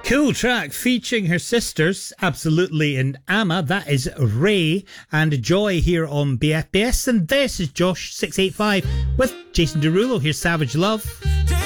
Cool track featuring her sisters, Absolutely and Amma. That is Ray and Joy here on BFBS. And this is Josh 685 with Jason Derulo. Here's Savage Love.